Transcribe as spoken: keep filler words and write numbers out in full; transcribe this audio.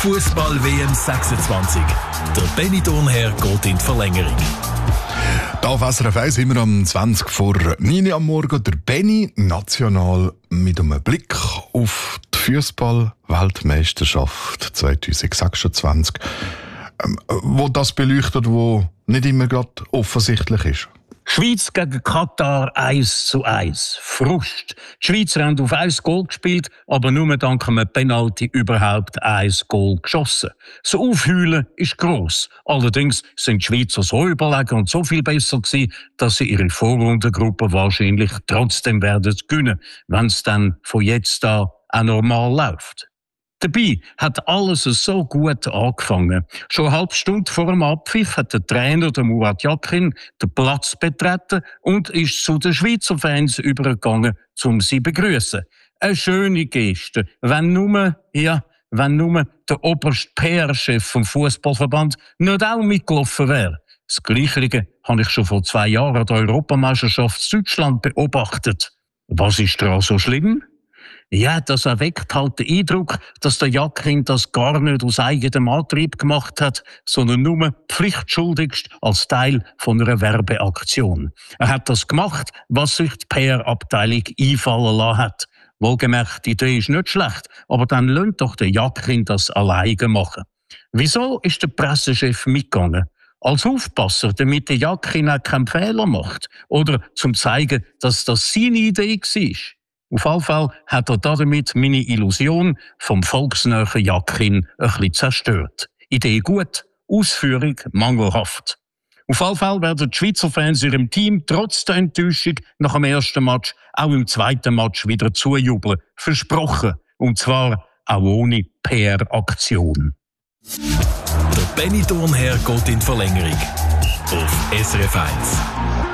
Fußball-W M sechsundzwanzig. Der Benny Thurnherr geht in die Verlängerung. Da auf S R F eins sind wir am zwanzig vor neun am Morgen. Der Benny national mit einem Blick auf die Fußball-Weltmeisterschaft zwanzig sechsundzwanzig, ähm, wo das beleuchtet, wo nicht immer gerade offensichtlich ist. Schweiz gegen Katar eins zu eins. Frust. Die Schweizer haben auf ein Goal gespielt, aber nur dank einem Penalty überhaupt ein Goal geschossen. Das Aufheulen ist gross. Allerdings sind die Schweizer so überlegen und so viel besser gewesen, dass sie ihre Vorrundengruppe wahrscheinlich trotzdem werden gewinnen, wenn es dann von jetzt an auch normal läuft. Dabei hat alles so gut angefangen. Schon eine halbe Stunde vor dem Abpfiff hat der Trainer, der Murat Yakin, den Platz betreten und ist zu den Schweizer Fans übergegangen, um sie zu begrüßen. Eine schöne Geste, wenn nur, ja, wenn nur der oberste P R-Chef vom Fußballverband nicht auch mitgelaufen wäre. Das Gleiche habe ich schon vor zwei Jahren an der Europameisterschaft Deutschland beobachtet. Was ist daran so schlimm? Ja, das erweckt halt den Eindruck, dass der Yakin das gar nicht aus eigenem Antrieb gemacht hat, sondern nur pflichtschuldigst als Teil von einer Werbeaktion. Er hat das gemacht, was sich die P R-Abteilung einfallen lassen hat. Wohlgemerkt, die Idee ist nicht schlecht, aber dann lasst doch der Yakin das alleine machen. Wieso ist der Pressechef mitgegangen? Als Aufpasser, damit der Yakin auch keinen Fehler macht? Oder zum zeigen, dass das seine Idee war? Auf jeden Fall hat er damit meine Illusion vom volksnahen Yakin ein bisschen zerstört. Idee gut, Ausführung mangelhaft. Auf jeden Fall werden die Schweizer Fans ihrem Team trotz der Enttäuschung nach dem ersten Match auch im zweiten Match wieder zujubeln. Versprochen. Und zwar auch ohne P R-Aktion. Der Benny Thurnherr geht in die Verlängerung. Auf S R F eins.